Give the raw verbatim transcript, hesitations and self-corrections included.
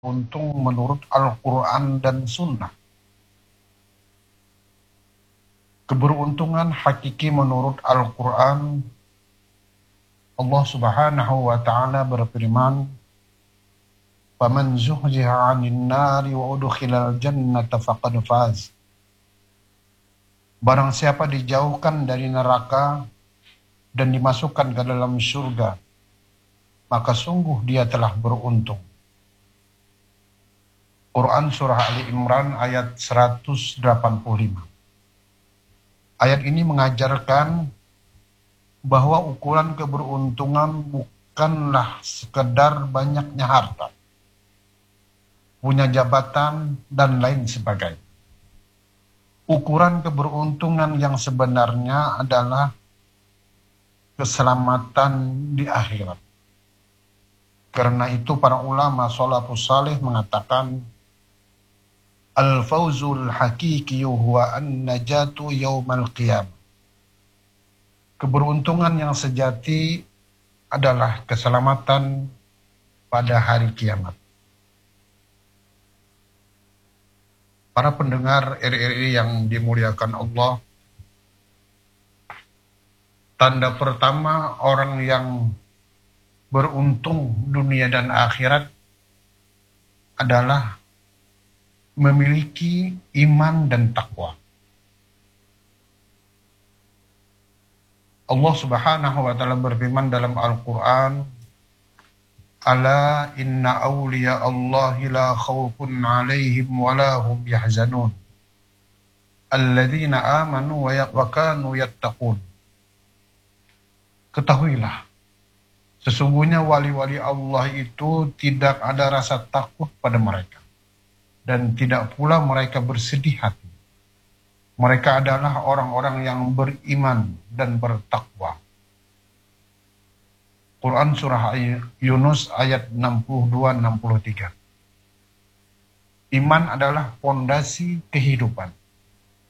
untung menurut Al-Quran dan Sunnah. Keberuntungan hakiki menurut Al-Quran, Allah Subhanahu wa Ta'ala berfirman, "Faman zuhziha 'anil nari wa udkhilal jannata faqad faz." Barang siapa dijauhkan dari neraka dan dimasukkan ke dalam surga, maka sungguh dia telah beruntung. Quran Surah Ali Imran ayat seratus delapan puluh lima. Ayat ini mengajarkan bahwa ukuran keberuntungan bukanlah sekedar banyaknya harta, punya jabatan, dan lain sebagainya. Ukuran keberuntungan yang sebenarnya adalah keselamatan di akhirat. Karena itu para ulama salafus saleh mengatakan, al-fawzul hakiki huwa an-najatu yaumal qiyamah. Keberuntungan yang sejati adalah keselamatan pada hari kiamat. Para pendengar R R I yang dimuliakan Allah, tanda pertama orang yang beruntung dunia dan akhirat adalah memiliki iman dan takwa. Allah Subhanahu wa Ta'ala berfirman dalam Al-Quran, "Ala inna awliya Allahi la khawfun alaihim wa la hum yahzanun. Alladzina amanu wa kanu yattaqun." Ketahuilah, sesungguhnya wali-wali Allah itu tidak ada rasa takut pada mereka, dan tidak pula mereka bersedih hati. Mereka adalah orang-orang yang beriman dan bertakwa. Quran Surah Yunus ayat enam puluh dua enam puluh tiga. Iman adalah fondasi kehidupan.